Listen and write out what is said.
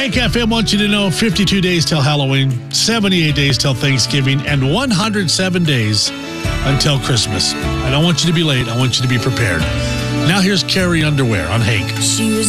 Hank FM wants you to know 52 days till Halloween, 78 days till Thanksgiving, and 107 days until Christmas. I don't want you to be late. I want you to be prepared. Now here's Carrie Underwear on Hank.